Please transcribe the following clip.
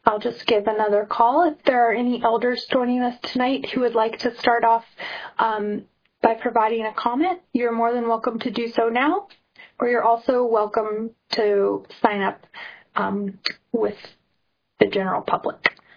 I'll just give another call. If there are any elders joining us tonight who would like to start off by providing a comment, you're more than welcome to do so now, or you're also welcome to sign up with the general public.